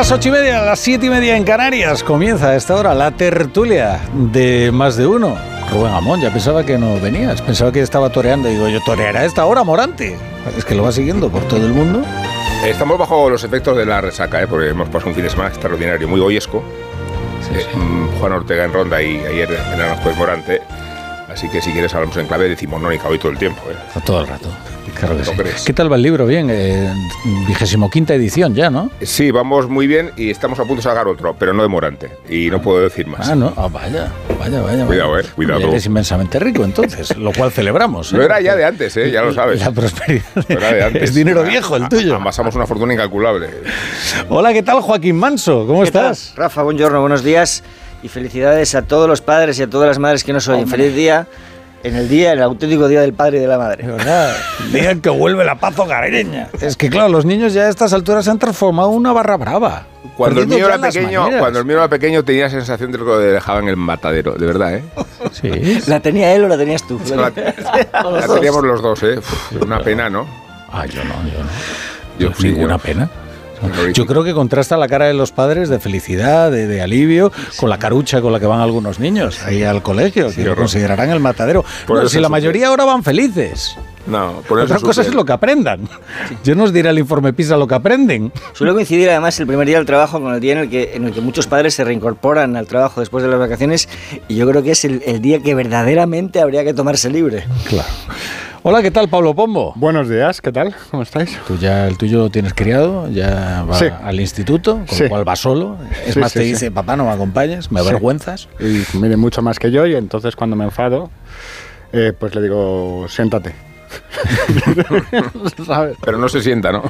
las 8:30, a las 7:30 en Canarias, comienza a esta hora la tertulia de Más de Uno. Rubén Amón, ya pensaba que no venías, pensaba que estaba toreando. Digo, yo toreará a esta hora, Morante. Es que lo va siguiendo por todo el mundo. Estamos bajo los efectos de la resaca, porque hemos pasado un fin de semana extraordinario, muy goyesco. Sí. Juan Ortega en Ronda y ayer en Aranjuez Morante. Así que si quieres hablamos en clave decimonónica hoy todo el tiempo. Todo el rato. Claro que sí. ¿Qué tal va el libro? Bien, 25ª edición ya, ¿no? Sí, vamos muy bien y estamos a punto de sacar otro, pero no de Morante. Y no puedo decir más. Ah, no. Vaya. Cuidado, cuidado. Eres inmensamente rico, entonces, lo cual celebramos. Lo era ya de antes, ya lo sabes. La prosperidad era de antes. Es dinero viejo el tuyo. Amasamos una fortuna incalculable. Hola, ¿qué tal, Joaquín Manso? ¿Cómo estás? Rafa, buenos días y felicidades a todos los padres y a todas las madres que nos oyen. Feliz día. En el auténtico día del padre y de la madre. De verdad, el día en que vuelve la paz hogareña. Es que claro, los niños ya a estas alturas se han transformado en una barra brava. Cuando el mío era pequeño tenía la sensación de que lo dejaban en el matadero, de verdad, ¿eh? Sí. ¿La tenía él o la tenías tú? La teníamos los dos, ¿eh? Una pena, ¿no? Yo no. Yo ninguna pena. Yo creo que contrasta la cara de los padres de felicidad, de alivio, con la carucha con la que van algunos niños ahí al colegio, que lo considerarán el matadero. Bueno, si la mayoría ahora van felices. No, por eso otra cosa es lo que aprendan. Yo no os diré el informe PISA lo que aprenden. Suele coincidir además el primer día del trabajo con el día en el que muchos padres se reincorporan al trabajo después de las vacaciones, y yo creo que es el día que verdaderamente habría que tomarse libre. Claro. Hola, ¿qué tal, Pablo Pombo? Buenos días, ¿qué tal? ¿Cómo estáis? Tú ya el tuyo lo tienes criado, ya va al instituto, con lo cual va solo. Es más, te dice, papá, no me acompañes, me avergüenzas. Y mide mucho más que yo, y entonces cuando me enfado, pues le digo, siéntate. ¿Sabes? Pero no se sienta, ¿no?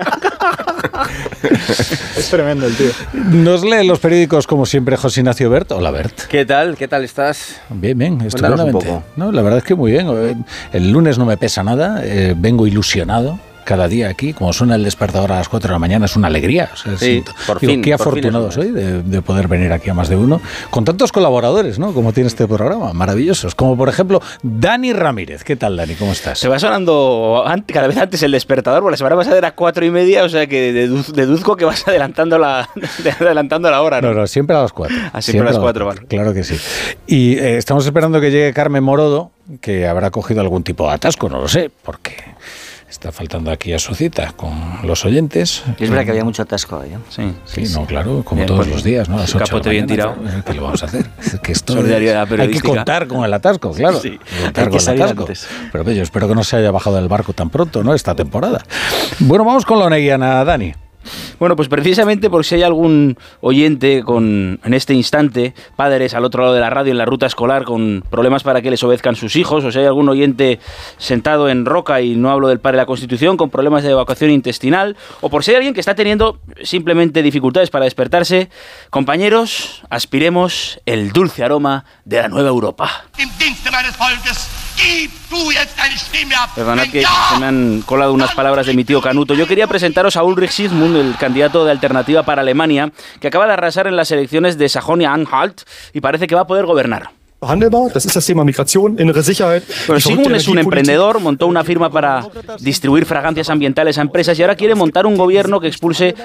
Es tremendo el tío. Nos lee los periódicos como siempre José Ignacio Bert. Hola, Bert. ¿Qué tal estás? Bien, estupendamente. No, la verdad es que muy bien. El lunes no me pesa nada, vengo ilusionado. Cada día aquí, como suena el despertador a las 4 de la mañana, es una alegría. O sea, por fin. Qué afortunado soy de poder venir aquí a Más de Uno, con tantos colaboradores, ¿no? Como tiene este programa, maravillosos. Como por ejemplo, Dani Ramírez. ¿Qué tal, Dani? ¿Cómo estás? Se va sonando cada vez antes el despertador, porque la semana pasada era 4:30, o sea que deduzco que vas adelantando la hora, ¿no? No, siempre a las 4. Siempre a las 4, vale. Claro que sí. Y estamos esperando que llegue Carmen Morodo, que habrá cogido algún tipo de atasco, no lo sé, porque está faltando aquí a su cita con los oyentes. Es verdad que había mucho atasco ahí, ¿eh? Sí, claro, como bien, todos los días, ¿no? A las 8 capote bien tirado. ¿Qué lo vamos a hacer? Que esto solidaridad periodística. Hay que contar con el atasco, claro. Sí, contar con el atasco. Pero yo espero que no se haya bajado del barco tan pronto, ¿no? Esta temporada. Bueno, vamos con la oneguiana, Dani. Bueno, pues precisamente por si hay algún oyente en este instante, padres al otro lado de la radio en la ruta escolar con problemas para que les obedezcan sus hijos, o si hay algún oyente sentado en Roca, y no hablo del padre de la Constitución, con problemas de evacuación intestinal, o por si hay alguien que está teniendo simplemente dificultades para despertarse, compañeros, aspiremos el dulce aroma de la nueva Europa. Perdonad que se me han colado unas palabras de mi tío Canuto. Yo quería presentaros a Ulrich Sigmund, el candidato de Alternativa para Alemania, que acaba de arrasar en las elecciones de Sajonia-Anhalt y parece que va a poder gobernar. Bueno, Sigmund es un emprendedor, montó una firma para distribuir fragancias ambientales a empresas y ahora quiere montar un gobierno que expulse